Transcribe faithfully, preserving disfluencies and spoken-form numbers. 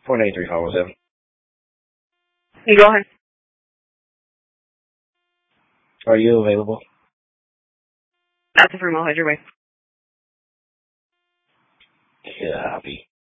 four nine three five one seven. You go ahead. Are you available? That's a remote. Head your way. Copy.